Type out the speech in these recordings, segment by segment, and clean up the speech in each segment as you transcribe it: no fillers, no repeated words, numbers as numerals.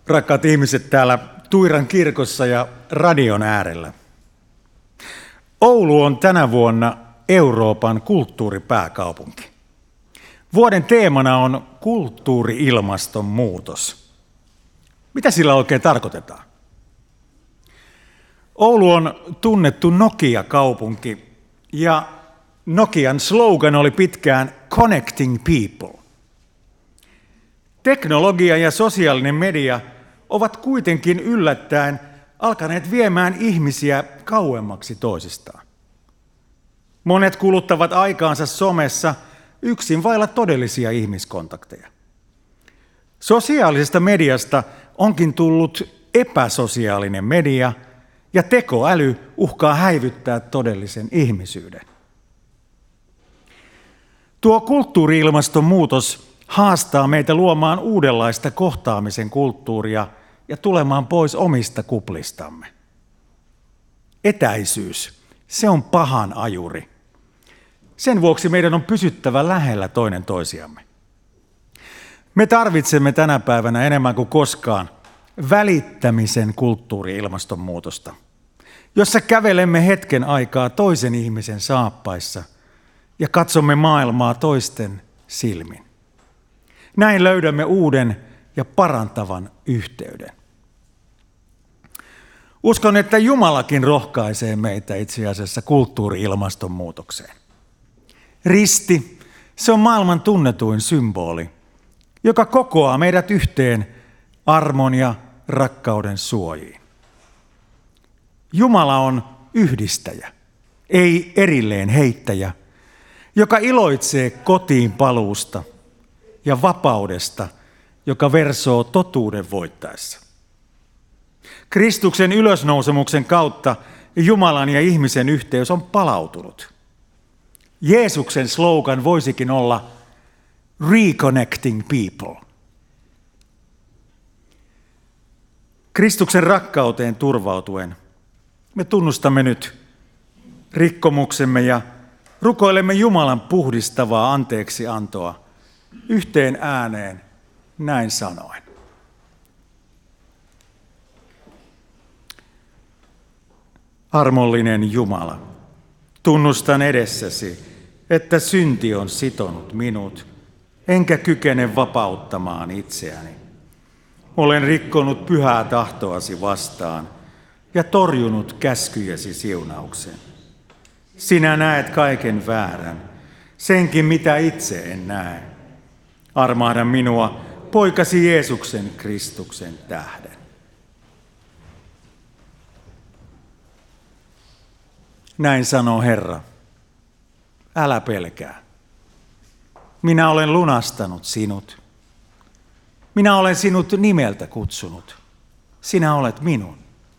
Rakkaat ihmiset täällä Tuiran kirkossa ja radion äärellä. Oulu on tänä vuonna Euroopan kulttuuripääkaupunki. Vuoden teemana on kulttuuri-ilmastonmuutos. Mitä sillä oikein tarkoitetaan? Oulu on tunnettu Nokia-kaupunki ja Nokian slogan oli pitkään Connecting People. Teknologia ja sosiaalinen media ovat kuitenkin yllättäen alkaneet viemään ihmisiä kauemmaksi toisistaan. Monet kuluttavat aikaansa somessa yksin vailla todellisia ihmiskontakteja. Sosiaalisesta mediasta onkin tullut epäsosiaalinen media ja tekoäly uhkaa häivyttää todellisen ihmisyyden. Tuo kulttuuri-ilmastonmuutos haastaa meitä luomaan uudenlaista kohtaamisen kulttuuria ja tulemaan pois omista kuplistamme. Etäisyys, se on pahan ajuri. Sen vuoksi meidän on pysyttävä lähellä toinen toisiamme. Me tarvitsemme tänä päivänä enemmän kuin koskaan välittämisen kulttuuri-ilmastonmuutosta, jossa kävelemme hetken aikaa toisen ihmisen saappaissa ja katsomme maailmaa toisten silmin. Näin löydämme uuden ja parantavan yhteyden. Uskon, että Jumalakin rohkaisee meitä itse asiassa kulttuuri-ilmastonmuutokseen. Risti, se on maailman tunnetuin symboli, joka kokoaa meidät yhteen armon ja rakkauden suojiin. Jumala on yhdistäjä, ei erilleen heittäjä, joka iloitsee kotiin paluusta ja vapaudesta, joka versoo totuuden voittaessa. Kristuksen ylösnousemuksen kautta Jumalan ja ihmisen yhteys on palautunut. Jeesuksen slogan voisikin olla Reconnecting People. Kristuksen rakkauteen turvautuen me tunnustamme nyt rikkomuksemme ja rukoilemme Jumalan puhdistavaa anteeksiantoa yhteen ääneen näin sanoen. Armollinen Jumala, tunnustan edessäsi, että synti on sitonut minut, enkä kykene vapauttamaan itseäni. Olen rikkonut pyhää tahtoasi vastaan ja torjunut käskyjesi siunauksen. Sinä näet kaiken väärän, senkin mitä itse en näe. Armahda minua poikasi Jeesuksen Kristuksen tähden. Näin sanoo Herra. Älä pelkää. Minä olen lunastanut sinut. Minä olen sinut nimeltä kutsunut. Sinä olet minun.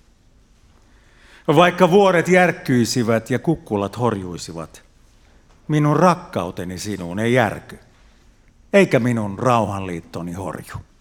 Vaikka vuoret järkkyisivät ja kukkulat horjuisivat, minun rakkauteni sinuun ei järky, eikä minun rauhanliittoni horju.